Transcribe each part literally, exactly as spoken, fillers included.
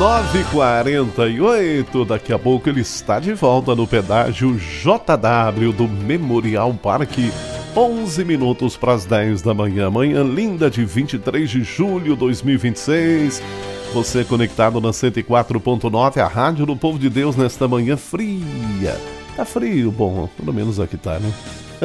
nove e quarenta e oito, daqui a pouco ele está de volta no pedágio J W do Memorial Parque. onze minutos para as dez da manhã, manhã linda de vinte e três de julho de dois mil e vinte e seis. Você conectado na cento e quatro ponto nove, a rádio do Povo de Deus nesta manhã fria. Tá frio, bom, pelo menos aqui tá, né?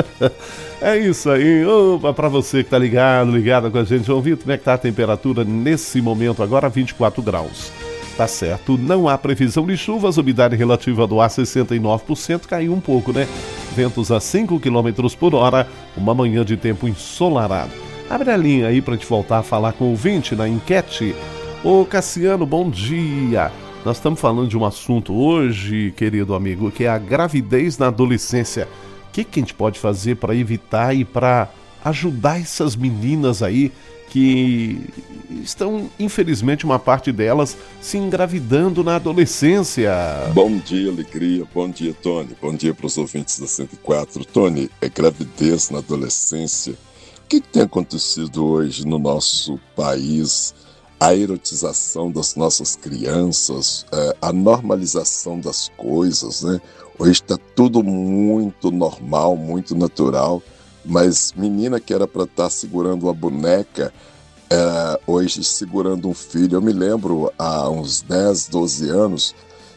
É isso aí, opa, pra você que tá ligado, ligado com a gente. João Vitor, como é que tá a temperatura nesse momento agora? vinte e quatro graus. Tá certo, não há previsão de chuvas, umidade relativa do ar sessenta e nove por cento, caiu um pouco, né? Ventos a cinco quilômetros por hora, uma manhã de tempo ensolarado. Abre a linha aí pra gente voltar a falar com o ouvinte na enquete. Ô Cassiano, bom dia. Nós estamos falando de um assunto hoje, querido amigo, que é a gravidez na adolescência. O que, que a gente pode fazer para evitar e para ajudar essas meninas aí que estão, infelizmente, uma parte delas se engravidando na adolescência? Bom dia, alegria. Bom dia, Tony. Bom dia para os ouvintes da cento e quatro. Tony, é gravidez na adolescência. O que, que tem acontecido hoje no nosso país? A erotização das nossas crianças, é, a normalização das coisas, né? Hoje está tudo muito normal, muito natural, mas menina que era para estar segurando uma boneca, é, hoje segurando um filho. Eu me lembro, há uns dez, doze anos,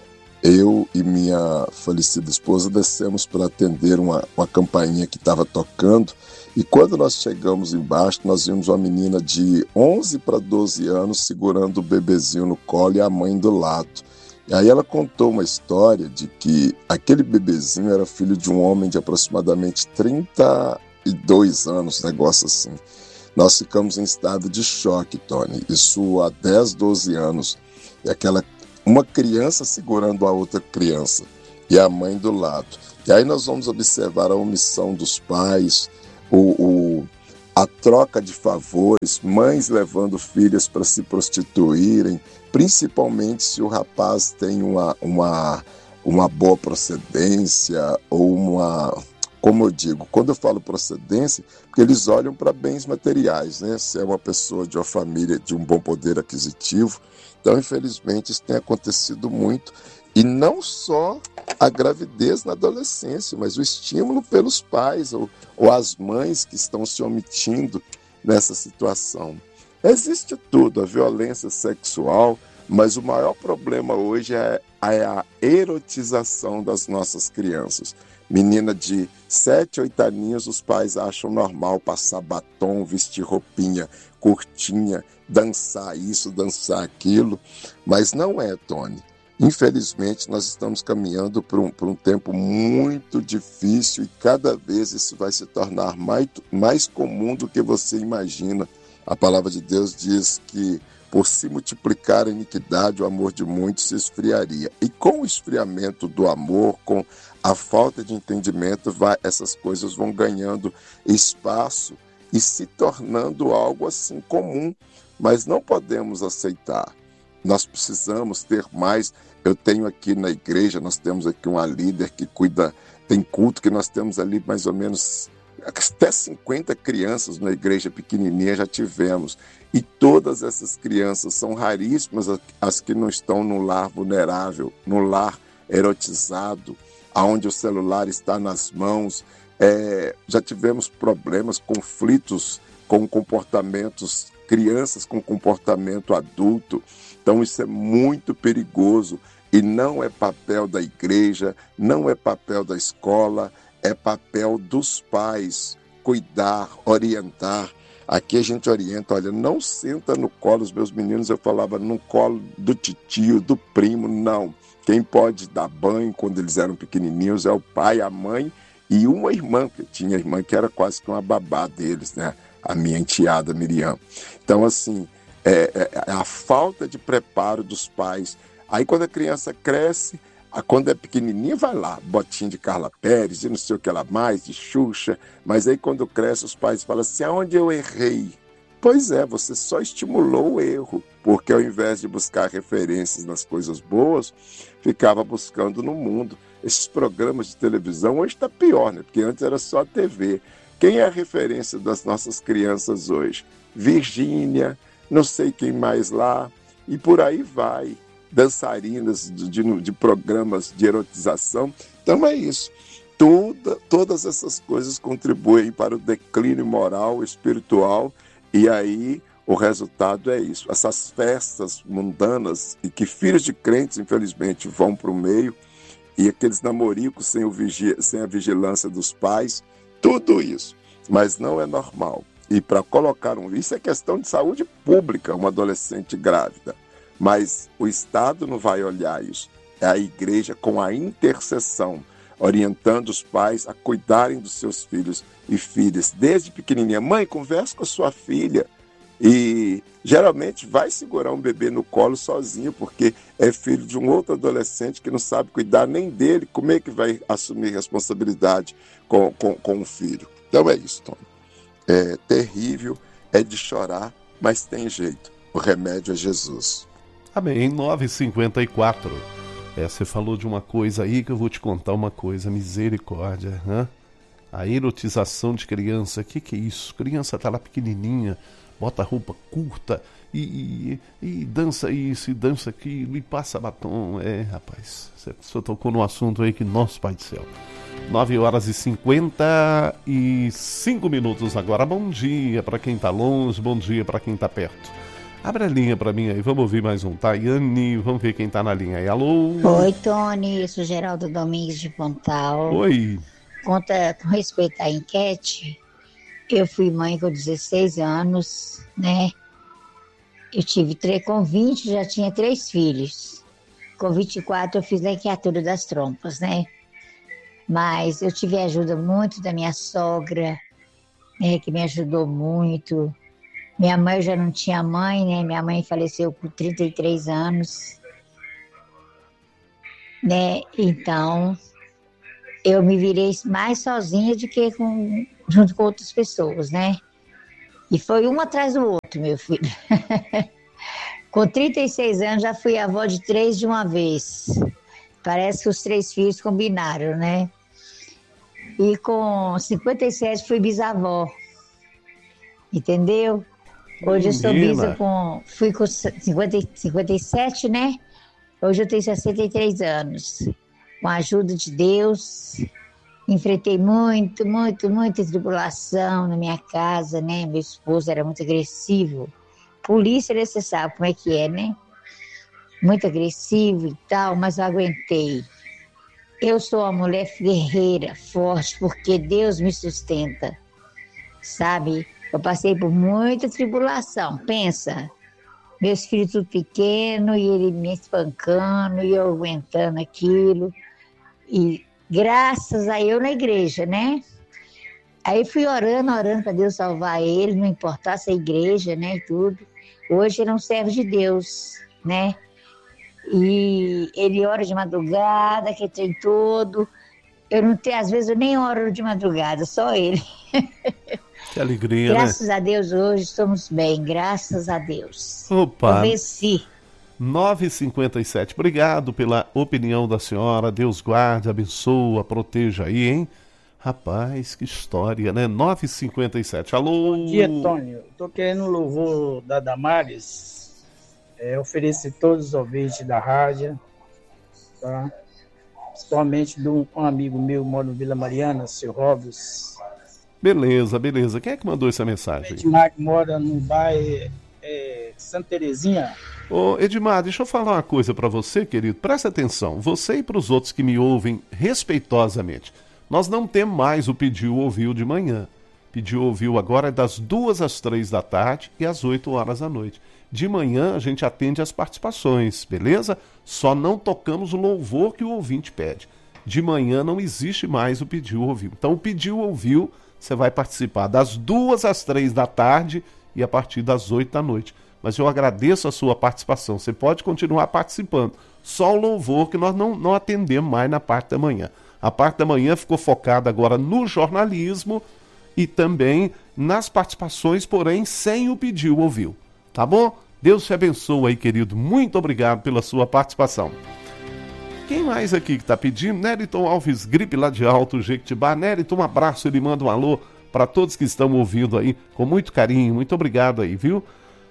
eu e minha falecida esposa descemos para atender uma, uma campainha que estava tocando, e quando nós chegamos embaixo, nós vimos uma menina de onze para doze anos segurando o bebezinho no colo e a mãe do lado. E aí ela contou uma história de que aquele bebezinho era filho de um homem de aproximadamente trinta e dois anos, negócio assim. Nós ficamos em estado de choque, Tony. Isso há dez, doze anos. E aquela, uma criança segurando a outra criança e a mãe do lado. E aí nós vamos observar a omissão dos pais, o, o, a troca de favores, mães levando filhas para se prostituírem, principalmente se o rapaz tem uma, uma, uma boa procedência ou uma... Como eu digo, quando eu falo procedência, porque eles olham para bens materiais, né? Se é uma pessoa de uma família de um bom poder aquisitivo. Então, infelizmente, isso tem acontecido muito. E não só a gravidez na adolescência, mas o estímulo pelos pais ou, ou as mães que estão se omitindo nessa situação. Existe tudo, a violência sexual, mas o maior problema hoje é, é a erotização das nossas crianças. Menina de sete, oito aninhos, os pais acham normal passar batom, vestir roupinha curtinha, dançar isso, dançar aquilo, mas não é, Tony. Infelizmente, nós estamos caminhando para um, para um tempo muito difícil e cada vez isso vai se tornar mais, mais comum do que você imagina. A palavra de Deus diz que por se multiplicar a iniquidade, o amor de muitos se esfriaria. E com o esfriamento do amor, com a falta de entendimento, vai, essas coisas vão ganhando espaço e se tornando algo assim comum. Mas não podemos aceitar. Nós precisamos ter mais. Eu tenho aqui na igreja, nós temos aqui uma líder que cuida, tem culto que nós temos ali mais ou menos até cinquenta crianças na igreja pequenininha já tivemos. E todas essas crianças são raríssimas as que não estão no lar vulnerável, no lar erotizado, onde o celular está nas mãos. É, já tivemos problemas, conflitos com comportamentos, crianças com comportamento adulto. Então isso é muito perigoso e não é papel da igreja, não é papel da escola, é papel dos pais cuidar, orientar. Aqui a gente orienta, olha, não senta no colo, os meus meninos eu falava no colo do titio, do primo, não. Quem pode dar banho quando eles eram pequenininhos é o pai, a mãe e uma irmã, que tinha irmã que era quase que uma babá deles, né? A minha enteada Miriam. Então, assim, é, é a falta de preparo dos pais. Aí quando a criança cresce, a, quando é pequenininha vai lá, botinha de Carla Pérez e não sei o que ela mais, de Xuxa, mas aí quando cresce os pais falam assim, aonde eu errei? Pois é, você só estimulou o erro, porque ao invés de buscar referências nas coisas boas, ficava buscando no mundo. Esses programas de televisão hoje está pior, né? Porque antes era só T V. Quem é a referência das nossas crianças hoje? Virgínia, não sei quem mais lá, e por aí vai. dançarinas de, de, de programas de erotização. Então é isso. Toda, todas essas coisas contribuem para o declínio moral, espiritual, e aí o resultado é isso. Essas festas mundanas, e que filhos de crentes, infelizmente, vão para o meio, e aqueles namoricos sem, o vigia, sem a vigilância dos pais, tudo isso. Mas não é normal. E para colocar um... Isso é questão de saúde pública, uma adolescente grávida. Mas o Estado não vai olhar isso. É a igreja com a intercessão, orientando os pais a cuidarem dos seus filhos e filhas, desde pequenininha. Mãe, conversa com a sua filha. E geralmente vai segurar um bebê no colo sozinho, porque é filho de um outro adolescente que não sabe cuidar nem dele. Como é que vai assumir responsabilidade com, com, com o filho? Então é isso, Tony. É terrível, é de chorar, mas tem jeito. O remédio é Jesus. Amém. nove e cinquenta e quatro. É, você falou de uma coisa aí que eu vou te contar uma coisa. Misericórdia. Hein? A erotização de criança. O que, que é isso? Criança tá lá pequenininha, bota roupa curta e, e, e dança isso, e dança aquilo, e passa batom. É, rapaz, você, você tocou no assunto aí que, nosso Pai do Céu. nove horas e cinquenta e cinco minutos agora. Bom dia para quem tá longe, bom dia para quem tá perto. Abre a linha para mim aí, vamos ouvir mais um. Tayane, vamos ver quem tá na linha aí. Alô? Oi, Tony, eu sou Geraldo Domingues de Pontal. Oi. Conta, com respeito à enquete, eu fui mãe com dezesseis anos, né? Eu tive três, com vinte já tinha três filhos. Com vinte e quatro eu fiz a enqueatura das trompas, né? Mas eu tive ajuda muito da minha sogra, né, que me ajudou muito. Minha mãe, eu já não tinha mãe, né? Minha mãe faleceu com trinta e três anos, né? Então, eu me virei mais sozinha do que com, junto com outras pessoas, né? E foi um atrás do outro, meu filho. Com trinta e seis anos, já fui avó de três de uma vez. Parece que os três filhos combinaram, né? E com cinquenta e sete fui bisavó. Entendeu? Hoje eu sou bisa com... Fui com cinquenta, cinquenta e sete, né? Hoje eu tenho sessenta e três anos. Com a ajuda de Deus, enfrentei muito, muito, muita tribulação na minha casa, né? Meu esposo era muito agressivo. Polícia, você sabe como é que é, né? Muito agressivo e tal, mas eu aguentei. Eu sou uma mulher guerreira, forte, porque Deus me sustenta, sabe? Eu passei por muita tribulação, pensa. Meus filhos tudo pequeno e ele me espancando e eu aguentando aquilo. E graças a eu na igreja, né? Aí fui orando, orando para Deus salvar ele, não importasse a igreja, né, e tudo. Hoje ele é um servo de Deus, né? E ele ora de madrugada, que tem todo. Eu não tenho, às vezes eu nem oro de madrugada, só ele. Que alegria, graças né? a Deus hoje estamos bem, graças a Deus. Opa! Eu venci. nove e cinquenta e sete. Obrigado pela opinião da senhora. Deus guarde, abençoa, proteja aí, hein? Rapaz, que história, né? nove e cinquenta e sete. Alô? Bom dia, Tony. Eu tô querendo o louvor da Damares. É, oferecer todos os ouvintes da rádio, tá? Principalmente de um, um amigo meu que mora no Vila Mariana, seu Robes. Beleza, beleza. Quem é que mandou essa mensagem? Edmar, que mora no bairro é, Santa Terezinha. Ô, Edmar, deixa eu falar uma coisa para você, querido. Presta atenção. Você e para os outros que me ouvem respeitosamente. Nós não temos mais o Pediu Ouviu de manhã. Pediu Ouviu agora é das duas às três da tarde e às oito horas da noite. De manhã a gente atende as participações, beleza? Só não tocamos o louvor que o ouvinte pede. De manhã não existe mais o Pediu Ouviu. Então o Pediu Ouviu, você vai participar das duas às três da tarde e a partir das oito da noite. Mas eu agradeço a sua participação. Você pode continuar participando. Só o louvor que nós não, não atendemos mais na parte da manhã. A parte da manhã ficou focada agora no jornalismo e também nas participações, porém sem o Pediu Ouviu. Tá bom? Deus te abençoe aí, querido. Muito obrigado pela sua participação. Quem mais aqui que está pedindo? Nériton Alves Gripe, lá de Alto Jequitibá. Nériton, um abraço, ele manda um alô para todos que estão ouvindo aí, com muito carinho. Muito obrigado aí, viu?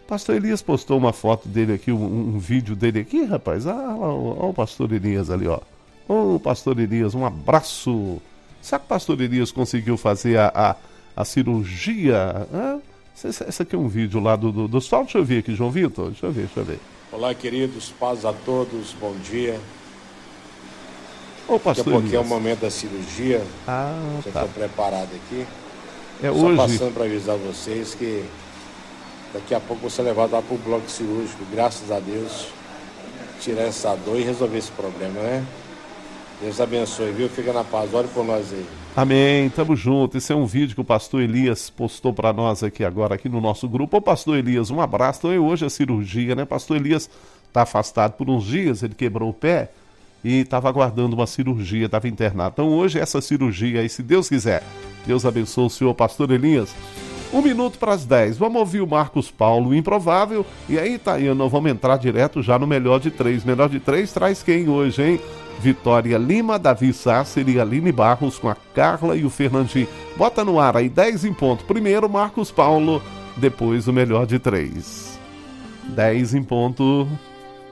Pastor Elias postou uma foto dele aqui, um, um vídeo dele aqui, rapaz. Ah, olha o pastor Elias ali, ó. Ô, oh, pastor Elias, um abraço. Será que o pastor Elias conseguiu fazer a, a, a cirurgia? Ah, esse, esse aqui é um vídeo lá do, do, do sol. Deixa eu ver aqui, João Vitor. Deixa eu ver, deixa eu ver. Olá, queridos. Paz a todos. Bom dia. Ô, oh, pastor Daqui a pouquinho é o Elias. momento da cirurgia. Ah, Já tá. estou preparado aqui. É Só hoje. passando para avisar vocês que daqui a pouco vou ser levado lá para o bloco cirúrgico. Graças a Deus. Tirar essa dor e resolver esse problema, né? Deus abençoe, viu? Fica na paz. Ore por nós aí. Amém, tamo junto. Esse é um vídeo que o pastor Elias postou para nós aqui agora, aqui no nosso grupo. Ô, pastor Elias, um abraço. Então, hoje a cirurgia, né? Pastor Elias tá afastado por uns dias, ele quebrou o pé e estava aguardando uma cirurgia, estava internado. Então, hoje essa cirurgia aí, se Deus quiser. Deus abençoe o senhor, pastor Elias. Um minuto para as dez. Vamos ouvir o Marcos Paulo, o Improvável. E aí, Tayana, nós vamos entrar direto já no Melhor de Três. Melhor de Três traz quem hoje, hein? Vitória Lima, Davi Sácer e Aline Barros com a Carla e o Fernandinho. Bota no ar aí, dez em ponto. Primeiro Marcos Paulo, depois o Melhor de Três. dez em ponto.